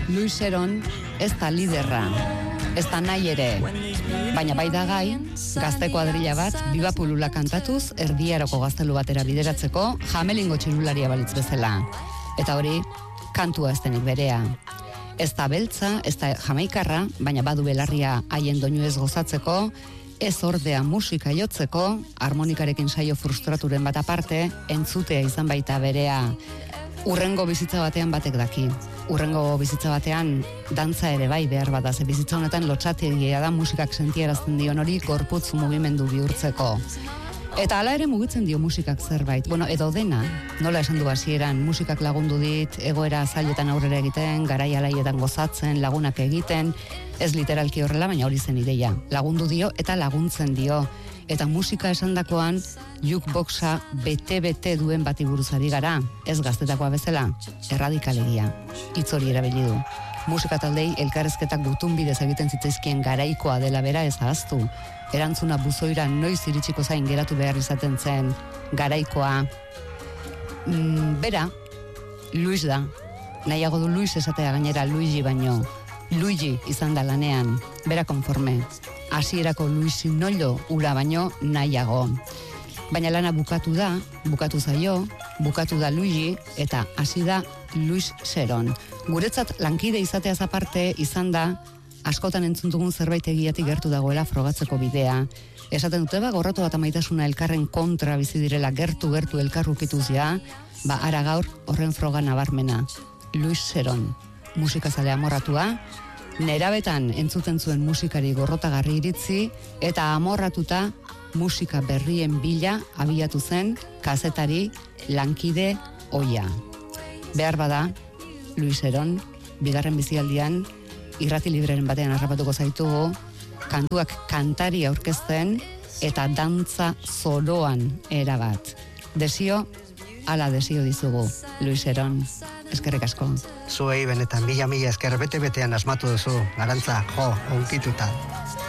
Luis Seron ez da liderra, ez da nahi ere, baina bai da gai, gazte kuadrilla bat, biba pulula kantatuz, erdiaroko gaztelu batera bideratzeko, jamelingo txirularia balitz bezala. Eta hori, kantua ez denik berea. Ez da beltza, ez da jamaikarra, baina badu belarria haien doinu ez gozatzeko, ez ordea musika jotzeko, harmonikarekin saio frustraturen bat aparte, entzutea izan baita berea. Urrengo bizitza batean batek daki. Urrengo bizitza batean dantza ere bai behar bada, ze bizitza honetan lotxategia da musikak sentiarazten dion hori gorputz mugimendu bihurtzeko. Eta hala ere mugitzen dio musikak zerbait. Bueno, edo dena, nola esan du hasieran, musikak lagundu dit, egoera zailetan aurrera egiten, garai alaietan gozatzen, lagunak egiten, ez literalki horrela, baina hori zen ideia. Lagundu dio eta laguntzen dio. Eta musika esandakoan jukeboxa bete-bete duen bati buruz ari gara, ez gaztetakoa bezala, erradikalegia, hitz hori erabili du. Musika taldei elkarrezketak gutun bidez egiten zitzaizkien garaikoa dela bera ez ahaztu. Erantzuna buzoira noiz iritsiko zain geratu behar izaten zen garaikoa. Bera, Luis da, nahiago du Luis esatea gainera Luigi baino. Luigi izan da lanean, bera konforme. Hasierako Luisi nollo ura baino nahiago. Baina lana bukatu da, bukatu zaio, bukatu da Luigi eta hasi da Luis Seron. Guretzat lankide izateaz aparte izan da askotan entzun dugun zerbait egiatik gertu dagoela frogatzeko bidea. Esaten dute gorroto bat amaitasuna elkarren kontra bizi direla gertu elkarrukituz ja, ara gaur horren froga nabarmena. Luis Seron, musikazale amorratua, nerabetan entzuten zuen musikari gorrotagarri iritzi eta amorratuta musika berrien bila abiatu zen kazetari lankide ohia. Behar bada, Luis Seron, bigarren bizialdian, irrati libreren batean harrapatuko zaitugu, kantuak kantari aurkezten eta dantza zoroan erabat. Desio, ala desio dizugu, Luis Seron. Eskerrik asko. Zuei benetan, mila esker bete-betean asmatu duzu, Arantza, jo, onkituta.